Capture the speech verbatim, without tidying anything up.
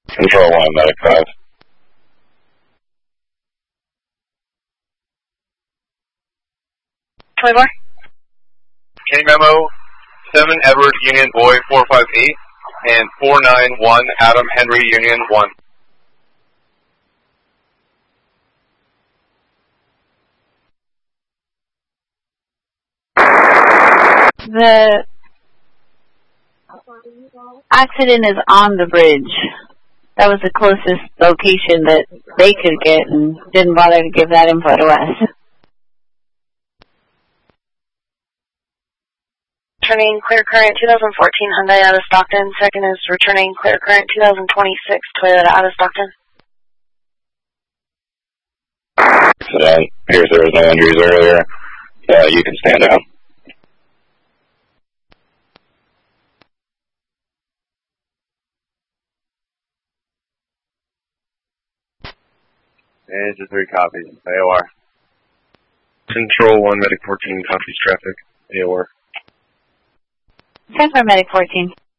Control one, Medic five. twenty-four. K memo, seven Edward Union Boy four five eight and four nine one Adam Henry Union one. The accident is on the bridge. That was the closest location that they could get and didn't bother to give that info to us. Returning clear current two thousand fourteen Hyundai out of Stockton. Second is returning clear current two thousand twenty-six Toyota out of Stockton. Accident. Here's there was no injuries earlier. Uh, you can stand down. Engine three copies. A O R. Control one, Medic fourteen copies traffic. A O R. Transfer Medic fourteen.